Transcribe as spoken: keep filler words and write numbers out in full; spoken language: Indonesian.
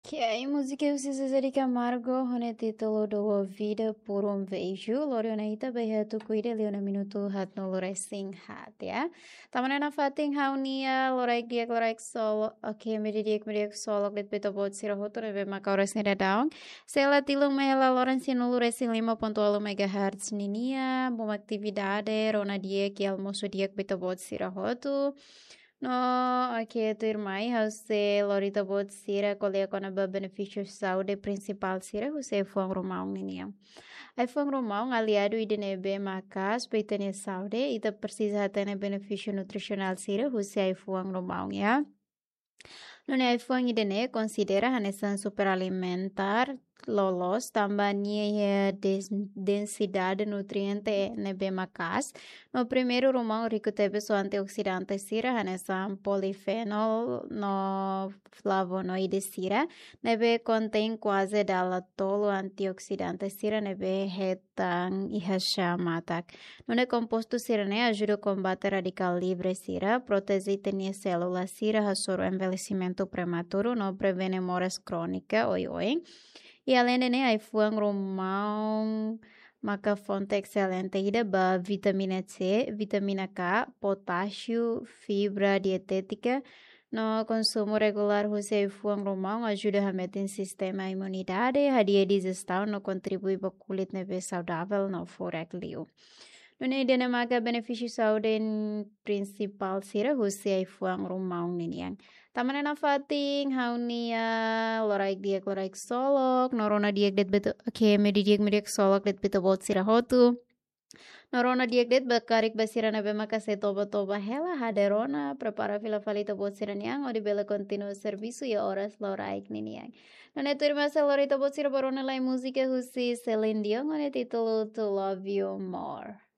Que aí, música usiza Camargo, hone título do vida por um beijo, Lorionaita Behato cuida leona minuto hat no lore sing hat ya. Tamana na fating haunia loraik diak loraik solo, oke medi diak medi solo klit beto bot sira hoto nebe makaures neda daung. Sela tilung mehela loren sinulu racing lima koma dua megahertz ninia, bom aktividade rona diak almoço diak beto bot sira hoto. No, aqui tu irmã, você Lorita bot sira colega com a benefício saúde principal sira você foi um romão ninia. Aí foi um romão aliado e de nebe macas peitene saúde e ta precisa ter benefício nutricional sira você aí foi um romão ya. No iPhone idene considera hanesan superalimentar lolos tambahnya densidade nutriente nebe macas. No primeiro romão rico teve so antioxidante sira hanesan polifenol no flavonoide sira nebe contém quase dala tolo antioxidante sira nebe hetang ihasha matak. No ne composto sira ne ajuda a combater radical livre sira, protege tenia células sira hasoro envelhecimento prematuro, no prevene moras crônica, oi oi. E além de né, aí fuang romão, maka fonte excelente ida ba vitamina C, vitamina K, potássio, fibra dietética. No consumo regular você fuang romão ajuda a manter o sistema imunidade, a dia digestão no contribui para kulit neve saudável no forek liu. Nune dena maga benefício saúde principal sira você ai fuang romão niniang. Tamana na fating haunia loraik diak loraik solok norona diak det beto okay medi diak medi solok det beto bot sira hotu. Norona diak det bakarik basira na bema kase toba toba hela haderona prepara fila falita bot sira niang o di bela continuo serviço ya horas loraik niniang. Nune turma se lorita bot sira barona lai música husi Celine Dion o ne título To Love You More.